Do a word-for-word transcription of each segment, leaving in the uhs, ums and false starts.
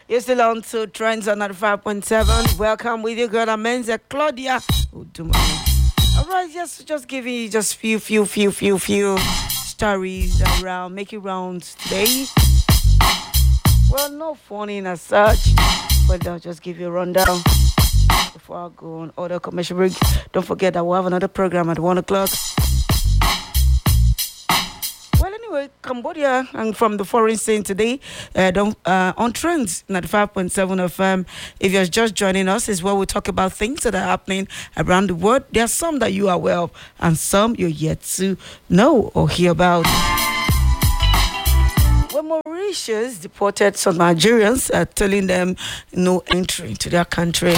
You're still on to Trends on ninety-five point seven. Welcome with you, girl, Amenza Claudia. All right, just just giving you just few, few, few, few, few stories around making rounds today. Well, no funny as such, but I'll just give you a rundown before I go on other commercial break. Don't forget that we'll have another program at one o'clock. Well, anyway, Cambodia and from the foreign scene today, uh, don't, uh, on Trends ninety-five point seven F M. If you're just joining us, is where we talk about things that are happening around the world. There are some that you are aware of, and some you're yet to know or hear about. Well, Mauritius deported some Nigerians, uh, telling them no entry to their country.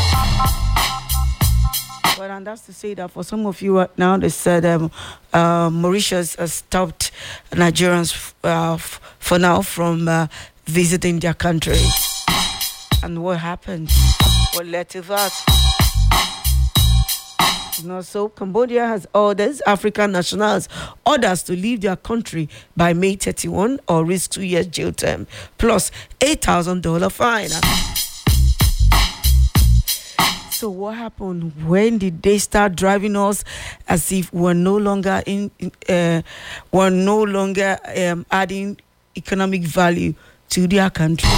Well, and that's to say that for some of you right now, they said um, uh, Mauritius has stopped Nigerians uh, f- for now from uh, visiting their country. And what happened? What led to that? And also, Cambodia has orders African nationals orders to leave their country by May thirty-first or risk two years jail term plus eight thousand dollars fine. So what happened? When did they start driving us as if we're no longer in, uh, we're no longer um, adding economic value to their country?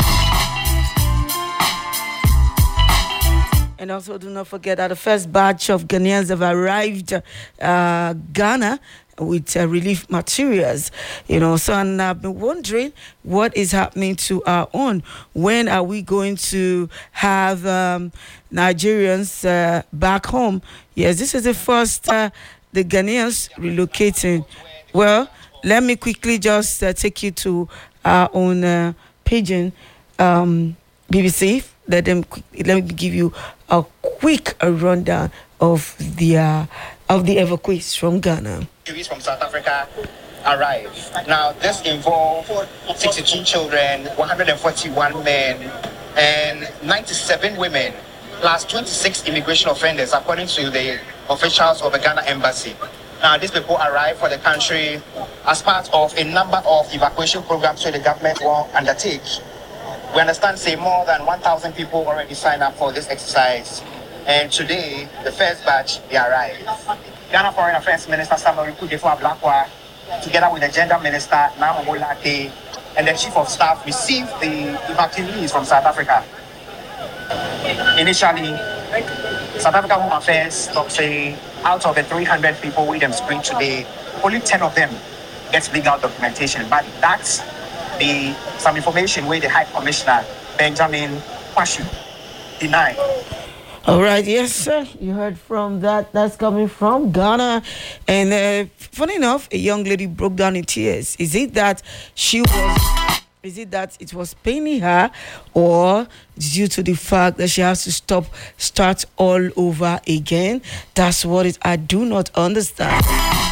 And also, do not forget that the first batch of Ghanaians have arrived uh, Ghana with uh, relief materials, you know. So, and I've been wondering what is happening to our own. When are we going to have um, Nigerians uh, back home? Yes, this is the first uh, the Ghanaians relocating. Well, let me quickly just uh, take you to our own uh, pigeon, um, B B C. Let them let me give you a quick uh, rundown of the uh, of the evacuees from Ghana. From South Africa arrived. Now, this involved sixty-two children, one hundred forty-one men, and ninety-seven women, plus twenty-six immigration offenders, according to the officials of the Ghana embassy. Now, these people arrived for the country as part of a number of evacuation programs that the government will undertake. We understand, say, more than one thousand people already signed up for this exercise. And today, the first batch, they arrived. Ghana Foreign Affairs Minister Samuel Kudefo Ablakwa, together with the Gender Minister Namo Molate, and the Chief of Staff, received the evacuees from South Africa. Initially, South Africa Home Affairs talk say out of the three hundred people we them screened today, only ten of them get legal documentation. But that's the some information where the High Commissioner Benjamin Kwashu denied. All right, yes, sir. You heard from that. That's coming from Ghana. And uh, funny enough, a young lady broke down in tears. Is it that she was, is it that it was paining her, or due to the fact that she has to stop, start all over again? That's what it, I do not understand.